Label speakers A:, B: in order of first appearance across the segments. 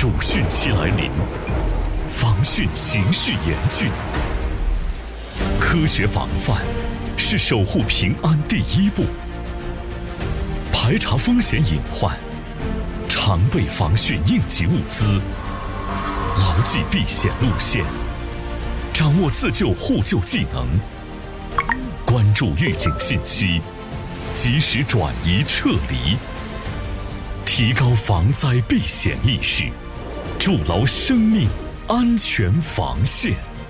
A: 主汛期来临，防汛形势严峻。科学防范是守护平安第一步。排查风险隐患，常备防汛应急物资，牢记避险路线，掌握自救互救技能，关注预警信息，及时转移撤离，提高防灾避险意识，筑牢生命安全防线。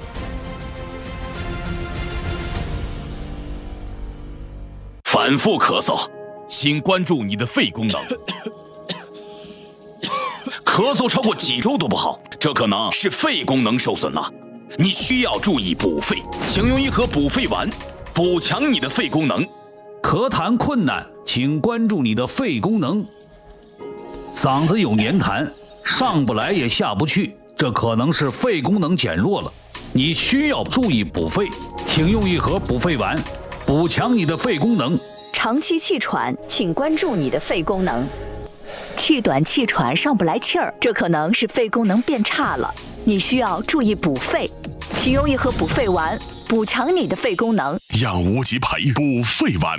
B: 反复咳嗽，请关注你的肺功能。咳嗽超过几周都不好，这可能是肺功能受损了。你需要注意补肺，请用一盒补肺丸，补强你的肺功能。
C: 咳痰困难，请关注你的肺功能。嗓子有黏痰，上不来也下不去，这可能是肺功能减弱了。你需要注意补肺，请用一盒补肺丸，补强你的肺功能。
D: 长期气喘，请关注你的肺功能。气短气喘上不来气儿，这可能是肺功能变差了。你需要注意补肺，请用一盒补肺丸，补强你的肺功能。
A: 养无极培补肺丸。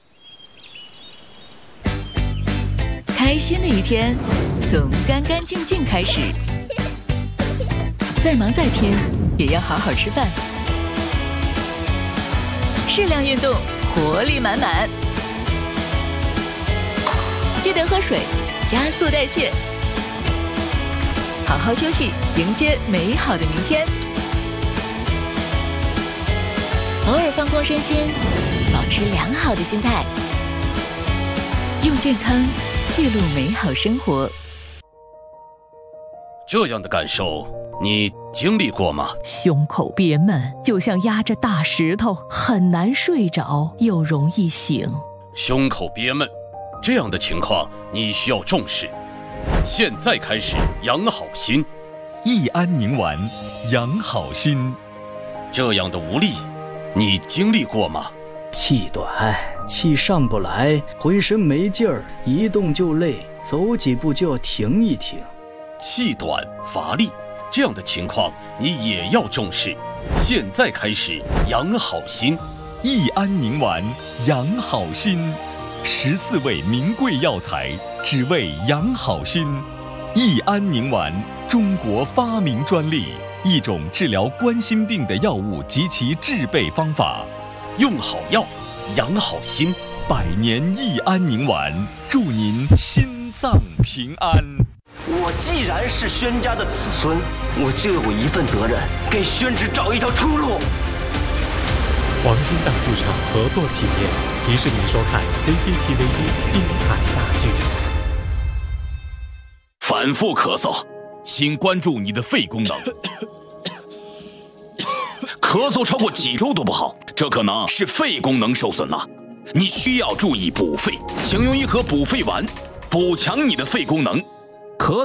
E: 开心的一天，从干干净净开始。再忙再拼，也要好好吃饭。适量运动，活力满满。记得喝水，加速代谢。好好休息，迎接美好的明天。偶尔放空身心，保持良好的心态，用健康记录美好生活。
B: 这样的感受，你经历过吗？
F: 胸口憋闷，就像压着大石头，很难睡着，又容易醒。
B: 胸口憋闷，这样的情况你需要重视。现在开始养好心，
A: 益安宁丸养好心。
B: 这样的无力，你经历过吗？
G: 气短，气上不来，浑身没劲儿，一动就累，走几步就要停一停。
B: 气短乏力，这样的情况你也要重视。现在开始养好心，
A: 益安宁丸养好心，14味名贵药材，只为养好心。益安宁丸，中国发明专利，一种治疗冠心病的药物及其制备方法。
B: 用好药，养好心。
A: 100年益安宁丸，祝您心脏平安。
H: 我既然是宣家的子孙，我就有一份责任，给宣旨找一条出路。
I: 黄金档剧场合作企业提示您收看 CCTV 精彩大剧。
B: 反复咳嗽，请关注你的肺功能。咳嗽超过几周都不好，这可能是肺功能受损了。你需要注意补肺，请用一盒补肺丸，补强你的肺功能。
C: 咳